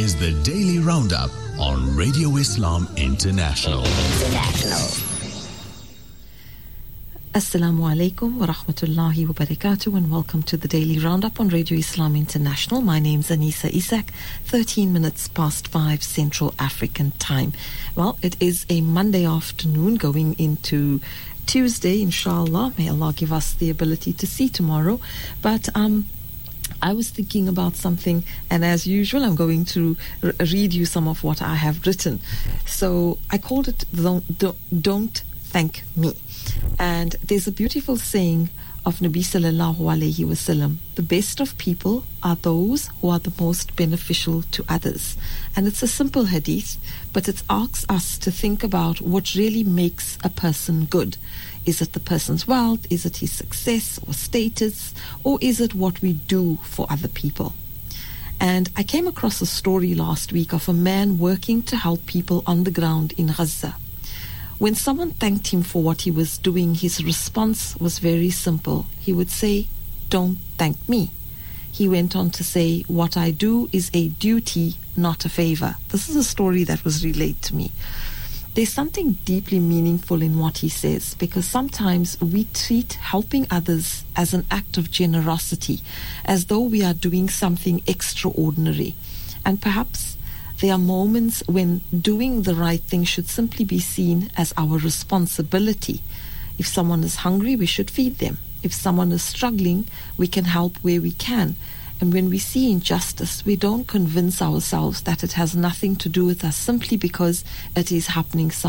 is the Daily Roundup on Radio Islam International. Assalamu alaikum wa rahmatullahi wa barakatuh, and welcome to the Daily Roundup on Radio Islam International. My name's Anisa Isak, 13 minutes past 5 Central African time. Well, it is a Monday afternoon going into Tuesday, inshallah. May Allah give us the ability to see tomorrow. But I was thinking about something, and as usual, I'm going to read you some of what I have written. So I called it Don't Thank Me. And there's a beautiful saying of Nabi sallallahu alayhi wasallam: the best of people are those who are the most beneficial to others. And it's a simple hadith, but it asks us to think about what really makes a person good. Is it the person's wealth? Is it his success or status? Or is it what we do for other people? And I came across a story last week of a man working to help people on the ground in Gaza. When someone thanked him for what he was doing, his response was very simple. He would say, "Don't thank me." He went on to say, "What I do is a duty, not a favor." This is a story that was relayed to me. There's something deeply meaningful in what he says, because sometimes we treat helping others as an act of generosity, as though we are doing something extraordinary. And perhaps there are moments when doing the right thing should simply be seen as our responsibility. If someone is hungry, we should feed them. If someone is struggling, we can help where we can. And when we see injustice, we don't convince ourselves that it has nothing to do with us simply because it is happening somewhere